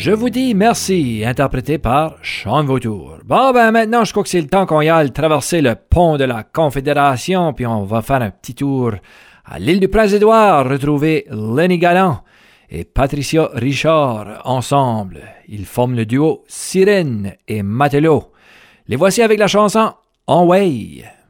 Je vous dis merci, interprété par Sean Vautour. Bon, ben maintenant, je crois que c'est le temps qu'on y aille traverser le pont de la Confédération, puis on va faire un petit tour à l'île du Prince-Édouard, retrouver Lenny Galland et Patricia Richard ensemble. Ils forment le duo Sirène et Matelot. Les voici avec la chanson On Way.